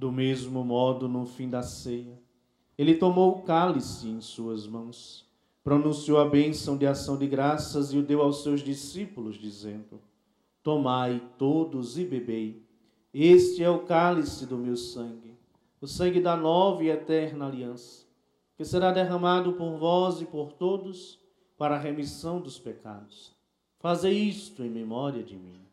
Do mesmo modo, no fim da ceia, ele tomou o cálice em suas mãos, pronunciou a bênção de ação de graças e o deu aos seus discípulos, dizendo: Tomai todos e bebei. Este é o cálice do meu sangue, o sangue da nova e eterna aliança, que será derramado por vós e por todos para a remissão dos pecados. Fazei isto em memória de mim.